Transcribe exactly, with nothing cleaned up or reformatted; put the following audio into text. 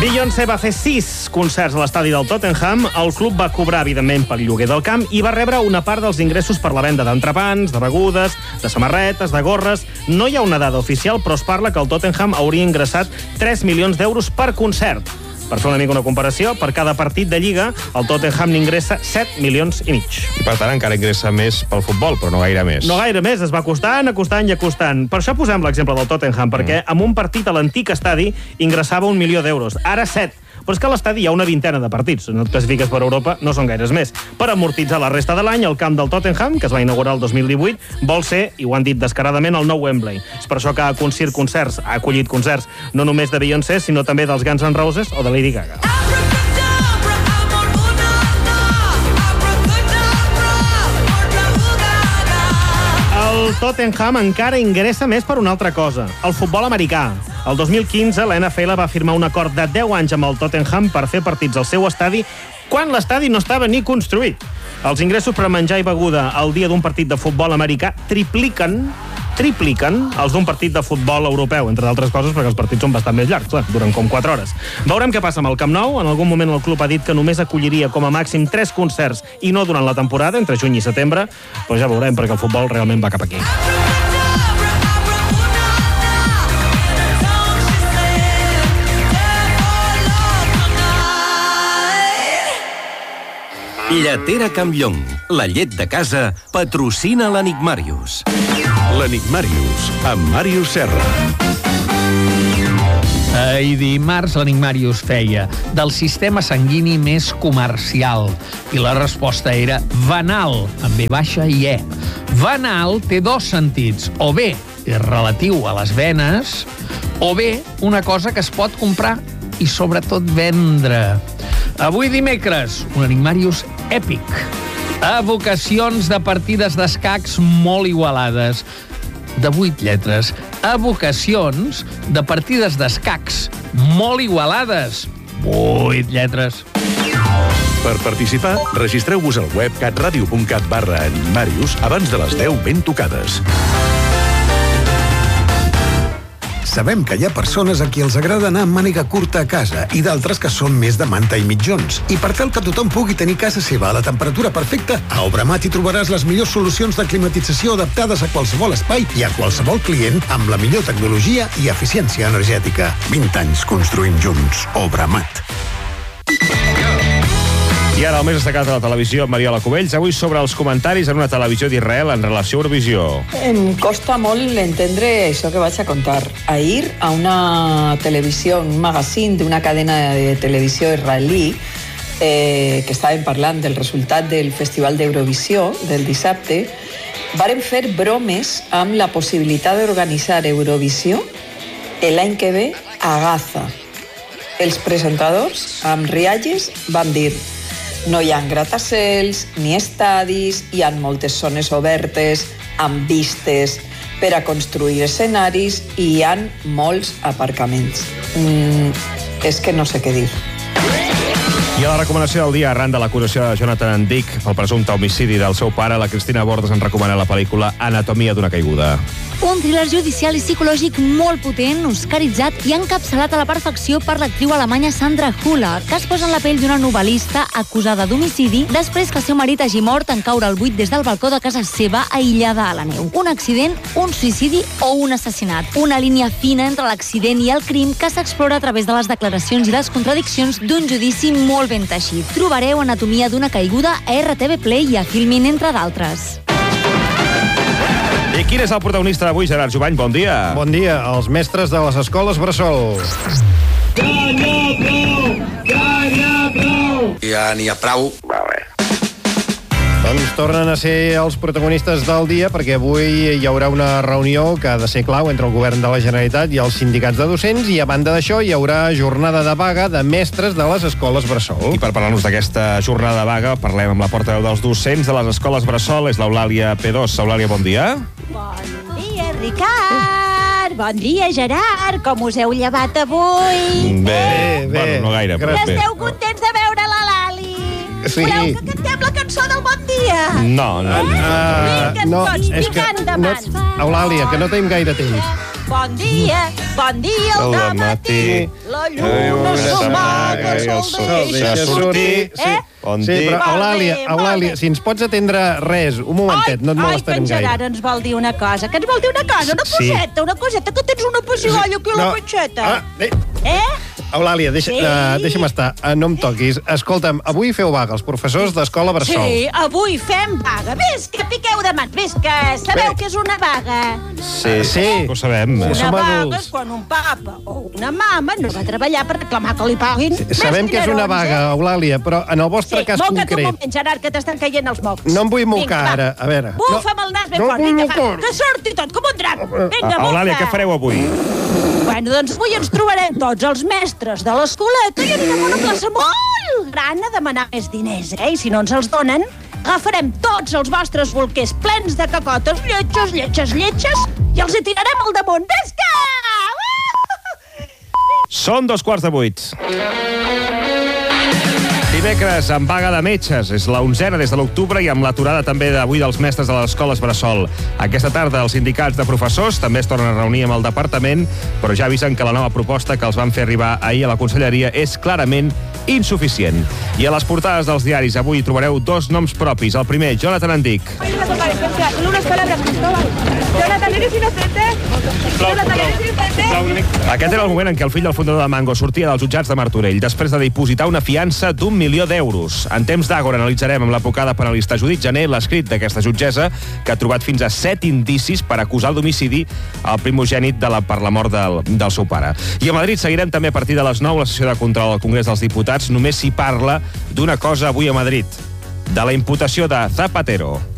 Beyoncé va fer sis concerts a l'estadi del Tottenham. El club va cobrar, evidentment, pel lloguer del camp i va rebre una part dels ingressos per la venda d'entrepans, de begudes, de samarretes, de gorres. No hi ha una dada oficial, però es parla que el Tottenham hauria ingressat tres milions d'euros per concert. Per fer una mica una comparació, per cada partit de Lliga, el Tottenham n'ingressa set milions i mig. I per tant encara ingressa més pel futbol, però no gaire més. No gaire més, es va costant, acostant i acostant. Per això posem l'exemple del Tottenham, perquè mm. amb un partit a l'antic estadi ingressava un milió d'euros. Ara set. Però és que a l'estadi hi ha una vintena de partits. No et classifiques per Europa, no són gaires més. Per amortitzar la resta de l'any, el camp del Tottenham, que es va inaugurar el dos mil divuit, vol ser, i ho han dit descaradament, el nou Wembley. És per això que ha acollit concerts, ha acollit concerts no només de Beyoncé, sinó també dels Guns N' Roses o de Lady Gaga. El Tottenham encara ingressa més per una altra cosa, el futbol americà. El dos mil quinze, la N F L va firmar un acord de deu anys amb el Tottenham per fer partits al seu estadi quan l'estadi no estava ni construït. Els ingressos per menjar i beguda al dia d'un partit de futbol americà tripliquen tripliquen els d'un partit de futbol europeu, entre d'altres coses perquè els partits són bastant més llargs, clar, duren com quatre hores. Veurem què passa amb el Camp Nou. En algun moment el club ha dit que només acolliria com a màxim tres concerts i no durant la temporada, entre juny i setembre, però ja veurem perquè el futbol realment va cap aquí. Lletera Campllong, la llet de casa, patrocina l'Enigmàrius. L'Enigmàrius, amb Màrius Serra. Ahir dimarts l'Enigmàrius feia del sistema sanguini més comercial i la resposta era venal, amb B baixa i E. Venal té dos sentits, o bé és relatiu a les venes, o bé una cosa que es pot comprar i sobretot vendre. Avui dimecres, un Enigmàrius èpic. Evocacions de partides d'escacs molt igualades. De vuit lletres. Evocacions de partides d'escacs molt igualades. Vuit lletres. Per participar, registreu-vos al web catradio.cat barra Enigmàrius abans de les deu ben tocades. Sabem que hi ha persones a qui els agrada anar amb màniga curta a casa i d'altres que són més de manta i mitjons. I per tal que tothom pugui tenir casa seva a la temperatura perfecta, a Obramat hi trobaràs les millors solucions de climatització adaptades a qualsevol espai i a qualsevol client amb la millor tecnologia i eficiència energètica. vint anys construint junts. Obramat. I ara el més destacat de la televisió, Mariola Cubells, avui sobre els comentaris en una televisió d'Israel en relació a Eurovisió. Em costa molt entendre això que vaig a contar. Ahir, a una televisió, un magazine d'una cadena de televisió israelí, eh, que estaven parlant del resultat del Festival d'Eurovisió del dissabte, varen fer bromes amb la possibilitat d'organitzar Eurovisió l'any que ve a Gaza. Els presentadors, amb rialles, van dir: no hi ha gratacels ni estadis, hi ha moltes zones obertes amb vistes per a construir escenaris i hi ha molts aparcaments. Mm, és que no sé què dir. I a la recomanació del dia, arran de l'acusació de Jonathan Dick pel presumpte homicidi del seu pare, la Cristina Bordes ens recomana la pel·lícula Anatomia d'una caiguda. Un thriller judicial i psicològic molt potent, oscaritzat i encapçalat a la perfecció per l'actriu alemanya Sandra Hüller, que es posa en la pell d'una novel·lista acusada d'homicidi després que el seu marit hagi mort en caure al buit des del balcó de casa seva aïllada a la neu. Un accident, un suïcidi o un assassinat. Una línia fina entre l'accident i el crim que s'explora a través de les declaracions i les contradiccions d'un judici molt ben teixit. Trobareu Anatomia d'una caiguda a R T V Play i a Filmin, entre d'altres. I quin és el protagonista d'avui, Gerard Jubany? Bon dia. Bon dia. Els mestres de les escoles bressol. Ja n'hi ha prou! Ja n'hi ha prou! Ja n'hi ha prou. Va bé. Doncs tornen a ser els protagonistes del dia perquè avui hi haurà una reunió que ha de ser clau entre el govern de la Generalitat i els sindicats de docents i a banda d'això hi haurà jornada de vaga de mestres de les escoles bressol. I per parlar-nos d'aquesta jornada de vaga parlem amb la portaveu dels docents de les escoles bressol, és l'Eulàlia P dos. Eulàlia, bon dia. Bon dia, Ricard. Bon dia, Gerard. Com us heu llevat avui? Bé, bé. Bueno, no gaire, però bé. Esteu contents de veure la Lali? Sí. Voleu que cantem la cançó del Bon Dia? No, no. Vinga, no, tots, és que vinga, endavant. No, Eulàlia, que no tenim gaire temps. Bon dia, bon dia al dematí. La lluna s'amaga, el sol deixa sortir. Eh? Bon sí, dia. però Eulàlia, Eulàlia, si ens pots atendre res, un momentet, no et molestarem gaire. Ai, que en Gerard ens vol dir una cosa, que ens vol dir una cosa, una Sí. coseta, una coseta, que tens una pessigalla aquí a la No. panxeta. Ah, eh. Eh? Eulàlia, deixa, Sí. uh, deixa'm estar, uh, no em toquis. Escolta'm, avui feu vaga, els professors d'Escola Bressol. Sí, avui fem vaga. Ves que piqueu de mans, ves que sabeu que és una vaga. Sí, sí. Ho sabem. Una Som vaga adults. és quan un papa o una mama no va a treballar per reclamar que li paguin més Sabem que és una dinerons, vaga, Eulàlia, però en el eh? vostre Sí, cas moca't un concret... moment, Gerard, que t'estan caient els mocs. No em vull Vinga, mocar va. ara, a veure. Bufa'm el nas ben no fort, vull vinga, va, mocar. que surti tot, com un drap. Vinga, bufa. Eulàlia, què fareu avui? Bueno, doncs avui ens trobarem tots els mestres de l'escoleta i anirem a una plaça molt gran a demanar més diners, eh? I si no ens els donen, agafarem tots els vostres bolquers plens de cacotes, lletges, lletges, lletges, i els hi tirarem al damunt. Visca! Són dos quarts de vuit. Dimecres, en vaga de metges. És la onzena des de l'octubre i amb l'aturada també d'avui dels mestres de les escoles Bressol. Aquesta tarda, els sindicats de professors també es tornen a reunir amb el departament, però ja avisen que la nova proposta que els van fer arribar ahir a la conselleria és clarament insuficient. I a les portades dels diaris avui trobareu dos noms propis. El primer, Jonathan Endic. Unas palabras, Cristóbal. Jonathan, eres inocente. Jonathan, eres inocente. Aquest era el moment en què el fill del fundador de Mango sortia dels jutjats de Martorell després de dipositar una fiança d'un milió d'euros. En temps d'Àgora analitzarem amb l'advocada penalista Judit Jané l'escrit d'aquesta jutgessa que ha trobat fins a set indicis per acusar d'homicidi al primogènit de la, per la mort del, del seu pare. I a Madrid seguirem també a partir de les nou la sessió de control al Congrés dels Diputats. Només s'hi parla d'una cosa avui a Madrid, de la imputació de Zapatero.